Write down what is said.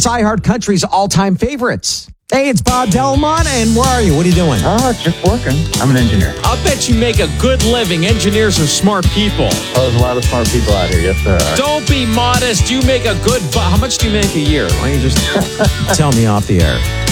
iHeart Country's all-time favorites. Hey, it's Bob Delmont, and where are you? What are you doing? Oh, just working. I'm an engineer. I'll bet you make a good living. Engineers are smart people. Oh, there's a lot of smart people out here. Yes, there are. Don't be modest. You make a good... How much do you make a year? Why don't you just Tell me off the air.